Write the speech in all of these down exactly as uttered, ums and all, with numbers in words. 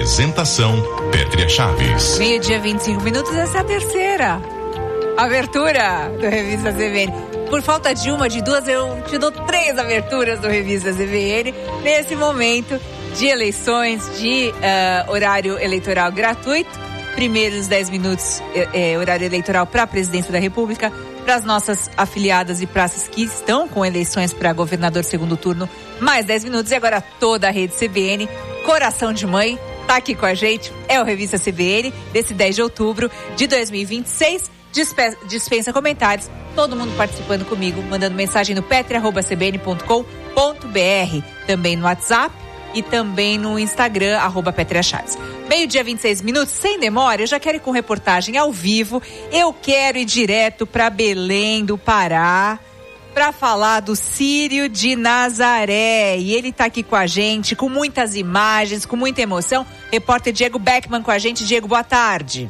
Apresentação Pétria Chaves. Meio-dia, vinte e cinco minutos, essa é a terceira abertura do Revista Z V N. Por falta de uma, de duas, eu te dou três aberturas do Revista Z V N nesse momento de eleições, de uh, horário eleitoral gratuito. Primeiros dez minutos, é, é, horário eleitoral para a presidência da República, para as nossas afiliadas e praças que estão com eleições para governador segundo turno, mais dez minutos. E agora toda a rede C B N, coração de mãe, tá aqui com a gente. É o Revista C B N, desse dez de outubro de dois mil e vinte e seis. Dispensa, dispensa comentários, todo mundo participando comigo, mandando mensagem no petri arroba c b n ponto com ponto b r, também no WhatsApp e também no Instagram, arroba Pétria Chaves. Meio-dia, vinte e seis minutos, sem demora, eu já quero ir com reportagem ao vivo. Eu quero ir direto para Belém do Pará para falar do Círio de Nazaré. E ele está aqui com a gente, com muitas imagens, com muita emoção. Repórter Diego Beckman com a gente. Diego, boa tarde.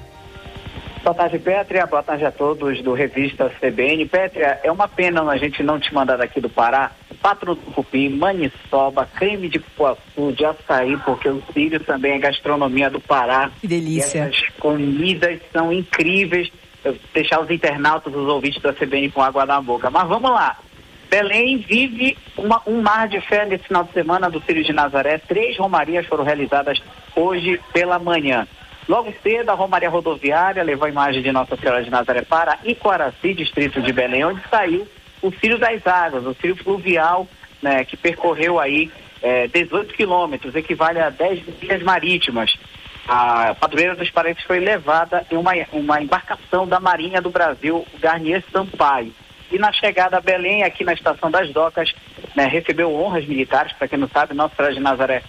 Boa tarde, Pétria. Boa tarde a todos do Revista C B N. Pétria, é uma pena a gente não te mandar daqui do Pará pato no tucupi, maniçoba, creme de cupuaçu, de açaí, porque o Círio também é gastronomia do Pará. Que delícia. E essas comidas são incríveis. Eu deixar os internautas, os ouvintes da C B N com água na boca. Mas vamos lá. Belém vive uma, um mar de fé nesse final de semana do Círio de Nazaré. Três romarias foram realizadas hoje pela manhã. Logo cedo, a Romaria Rodoviária levou a imagem de Nossa Senhora de Nazaré para Iquaraci, distrito de Belém, onde saiu o Círio das Águas, o Círio Fluvial, né, que percorreu aí é, dezoito quilômetros, equivale a dez milhas marítimas. A padroeira dos Parentes foi levada em uma, uma embarcação da Marinha do Brasil, o Garnier Sampaio. E na chegada a Belém, aqui na Estação das Docas, né, recebeu honras militares. Para quem não sabe, Nossa Senhora de Nazaré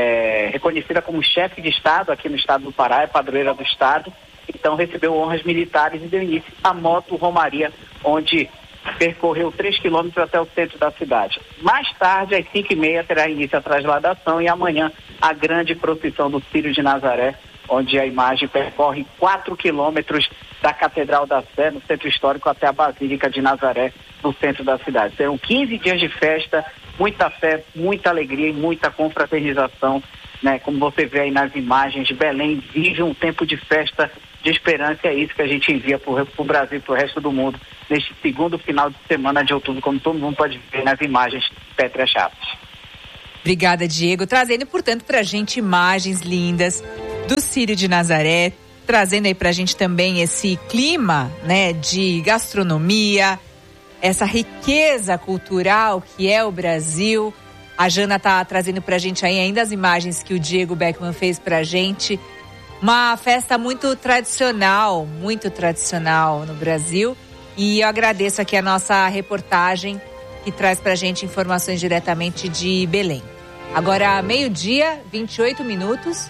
é reconhecida como chefe de Estado aqui no estado do Pará, é padroeira do estado. Então recebeu honras militares e deu início à moto Romaria, onde percorreu três quilômetros até o centro da cidade. Mais tarde, às cinco e meia, terá início a trasladação e amanhã a grande procissão do Círio de Nazaré, onde a imagem percorre quatro quilômetros da Catedral da Sé, no centro histórico, até a Basílica de Nazaré, no centro da cidade. Serão quinze dias de festa, muita fé, muita alegria e muita confraternização, né? Como você vê aí nas imagens, Belém vive um tempo de festa, de esperança, e é isso que a gente envia para o Brasil e para o resto do mundo neste segundo final de semana de outubro, como todo mundo pode ver nas imagens Pétria Chaves. Obrigada, Diego. Trazendo, portanto, para a gente imagens lindas do Círio de Nazaré, trazendo aí para a gente também esse clima, né, de gastronomia, essa riqueza cultural que é o Brasil. A Jana tá trazendo para a gente aí ainda as imagens que o Diego Beckman fez para a gente. Uma festa muito tradicional, muito tradicional no Brasil. E eu agradeço aqui a nossa reportagem que traz pra gente informações diretamente de Belém. Agora, meio-dia, vinte e oito minutos.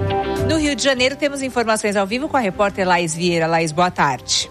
No Rio de Janeiro, temos informações ao vivo com a repórter Laís Vieira. Laís, boa tarde.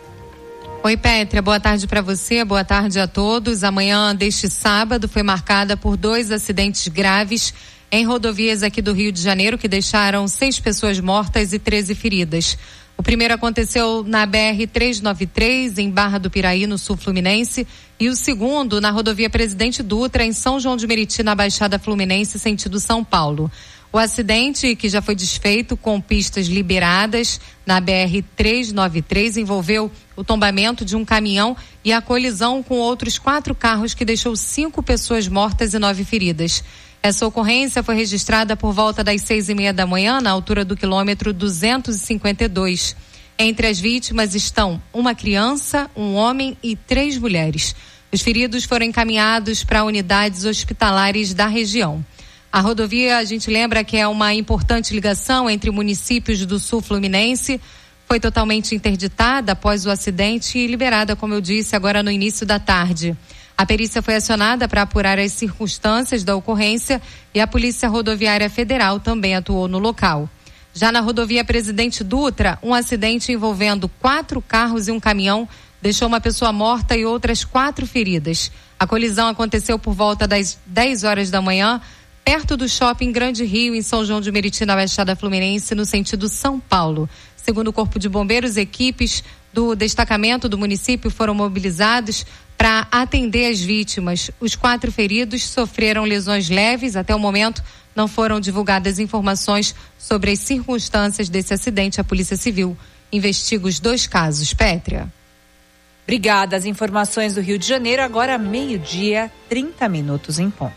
Oi, Pétria, boa tarde para você, boa tarde a todos. Amanhã deste sábado foi marcada por dois acidentes graves em rodovias aqui do Rio de Janeiro, que deixaram seis pessoas mortas e treze feridas. O primeiro aconteceu na B R trezentos e noventa e três, em Barra do Piraí, no sul fluminense, e o segundo na rodovia Presidente Dutra, em São João de Meriti, na Baixada Fluminense, sentido São Paulo. O acidente, que já foi desfeito com pistas liberadas na B R trezentos e noventa e três, envolveu o tombamento de um caminhão e a colisão com outros quatro carros, que deixou cinco pessoas mortas e nove feridas. Essa ocorrência foi registrada por volta das seis e meia da manhã, na altura do quilômetro duzentos e cinquenta e dois. Entre as vítimas estão uma criança, um homem e três mulheres. Os feridos foram encaminhados para unidades hospitalares da região. A rodovia, a gente lembra que é uma importante ligação entre municípios do sul fluminense. Foi totalmente interditada após o acidente e liberada, como eu disse, agora no início da tarde. A perícia foi acionada para apurar as circunstâncias da ocorrência e a Polícia Rodoviária Federal também atuou no local. Já na rodovia Presidente Dutra, um acidente envolvendo quatro carros e um caminhão deixou uma pessoa morta e outras quatro feridas. A colisão aconteceu por volta das dez horas da manhã, perto do shopping Grande Rio, em São João de Meriti, na Baixada Fluminense, no sentido São Paulo. Segundo o Corpo de Bombeiros, equipes do destacamento do município foram mobilizados para atender as vítimas. Os quatro feridos sofreram lesões leves. Até o momento, não foram divulgadas informações sobre as circunstâncias desse acidente. A Polícia Civil investiga os dois casos. Pétria. Obrigada. As informações do Rio de Janeiro, agora meio-dia, trinta minutos em ponto.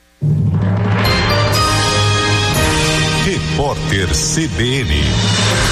Repórter C B N.